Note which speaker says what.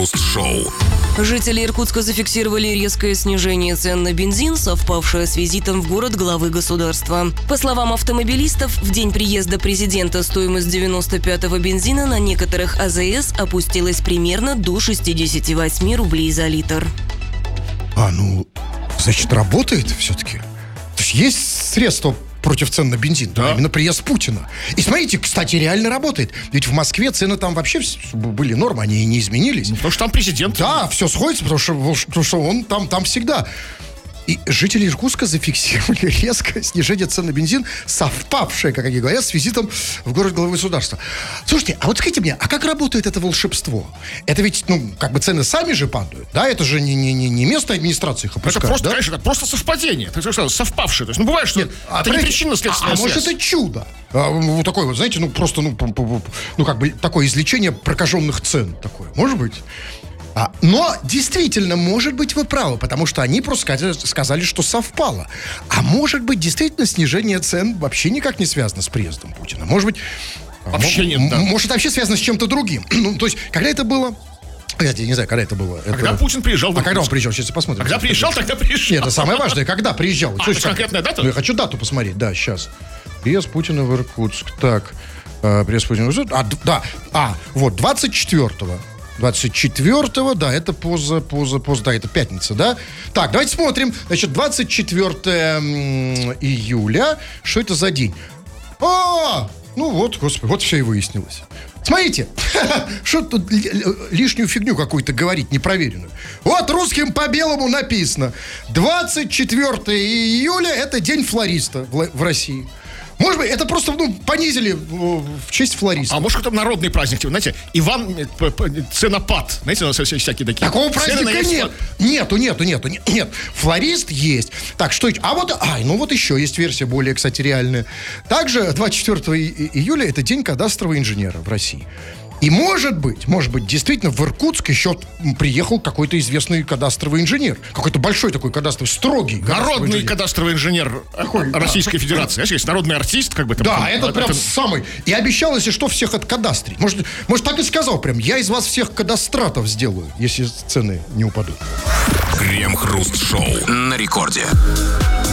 Speaker 1: Крем-хруст-шоу.
Speaker 2: Жители Иркутска зафиксировали резкое снижение цен на бензин, совпавшее с визитом в город главы государства. По словам автомобилистов, в день приезда президента стоимость 95-го бензина на некоторых АЗС опустилась примерно до 68 рублей за литр.
Speaker 3: Значит, работает все-таки. То есть есть средства против цен на бензин, да? Именно приезд Путина. И смотрите, кстати, реально работает. Ведь в Москве цены там вообще были нормы, они и не изменились.
Speaker 4: Потому что там президент.
Speaker 3: Да, все сходится, потому что он там всегда. И жители Иркутска зафиксировали резкое снижение цен на бензин, совпавшее, как они говорят, с визитом в город главы государства. Слушайте, а вот скажите мне, а как работает это волшебство? Это ведь, цены сами же падают, да? Это же не место администрации их опускает,
Speaker 4: это просто,
Speaker 3: да?
Speaker 4: конечно, это просто совпадение. Так сказать, совпавшее. То есть, бывает, что это не причинно-следственная связь.
Speaker 3: Может, это чудо? Вот такое вот, знаете, такое излечение прокаженных цен такое. Может быть? Но действительно, может быть, вы правы, потому что они просто сказали, что совпало. А может быть, действительно, снижение цен вообще никак не связано с приездом Путина. Может быть,
Speaker 4: вообще нет, да.
Speaker 3: Может, вообще связано с чем-то другим. То есть, когда это было? Я не знаю, когда это было.
Speaker 4: Когда Путин приезжал в Иркутск.
Speaker 3: Когда он приезжал? Сейчас посмотрим.
Speaker 4: Когда приезжал, тогда приезжал.
Speaker 3: Нет, это самое важное. Когда приезжал?
Speaker 4: Это конкретная дата?
Speaker 3: Я хочу дату посмотреть, да, сейчас. Приезд Путина в Иркутск. Так, приезд Путина в Иркутск. 24-го. 24-го, да, это да, это пятница, да? Так, давайте смотрим. Значит, 24 июля. Что это за день? Господи, вот все и выяснилось. Смотрите, что тут лишнюю фигню какую-то говорить, непроверенную. Вот русским по белому написано. 24 июля – это день флориста в России. Может быть, это просто понизили в честь флориста.
Speaker 4: А может, это народный праздник, знаете, Иван Ценопад. Знаете, у нас всякие такие.
Speaker 3: Такого праздника нет. Нет. Флорист есть. Так, что еще? Вот еще есть версия более, кстати, реальная. Также 24 июля это день кадастрового инженера в России. И может быть, действительно в Иркутск еще приехал какой-то известный кадастровый инженер. Какой-то большой такой кадастровый, строгий.
Speaker 4: Народный кадастровый инженер Российской Федерации. Знаешь, есть народный артист, как бы там.
Speaker 3: Да, это прям самый. И обещал, если что, всех откадастрить. Может, так и сказал прям. Я из вас всех кадастратов сделаю, если цены не упадут.
Speaker 1: Крем-хруст-шоу на рекорде.